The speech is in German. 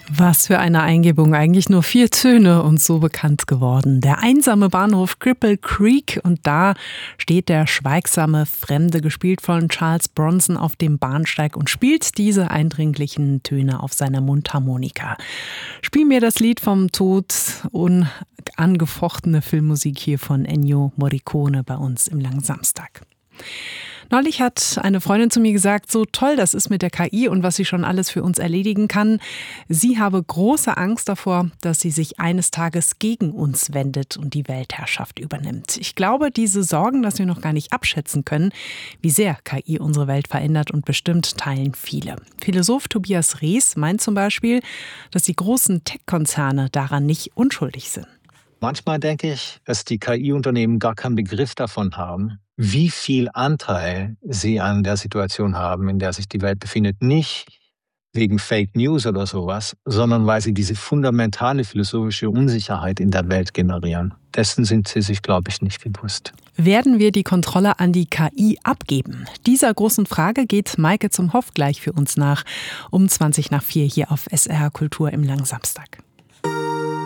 Was für eine Eingebung, eigentlich nur 4 Töne und so bekannt geworden. Der einsame Bahnhof Cripple Creek und da steht der schweigsame Fremde, gespielt von Charles Bronson, auf dem Bahnsteig und spielt diese eindringlichen Töne auf seiner Mundharmonika. Spiel mir das Lied vom Tod, unangefochtene Filmmusik hier von Ennio Morricone bei uns im Langen Samstag. Neulich hat eine Freundin zu mir gesagt, so toll das ist mit der KI und was sie schon alles für uns erledigen kann. Sie habe große Angst davor, dass sie sich eines Tages gegen uns wendet und die Weltherrschaft übernimmt. Ich glaube, diese Sorgen, dass wir noch gar nicht abschätzen können, wie sehr KI unsere Welt verändert, und bestimmt teilen viele. Philosoph Tobias Rees meint zum Beispiel, dass die großen Tech-Konzerne daran nicht unschuldig sind. Manchmal denke ich, dass die KI-Unternehmen gar keinen Begriff davon haben, wie viel Anteil sie an der Situation haben, in der sich die Welt befindet. Nicht wegen Fake News oder sowas, sondern weil sie diese fundamentale philosophische Unsicherheit in der Welt generieren. Dessen sind sie sich, glaube ich, nicht bewusst. Werden wir die Kontrolle an die KI abgeben? Dieser großen Frage geht Maike zum Hoff gleich für uns nach, um 4:20 hier auf SR Kultur im Langen Samstag.